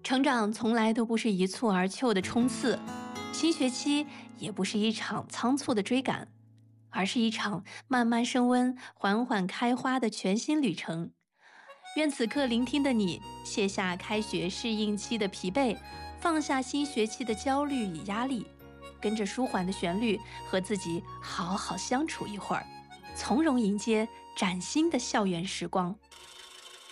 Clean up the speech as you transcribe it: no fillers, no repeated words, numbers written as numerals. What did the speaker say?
成长从来都不是一蹴而就的冲刺，新学期也不是一场仓促的追赶，而是一场慢慢升温、缓缓开花的全新旅程。愿此刻聆听的你，卸下开学适应期的疲惫，放下新学期的焦虑与压力，跟着舒缓的旋律，和自己好好相处一会儿，从容迎接崭新的校园时光。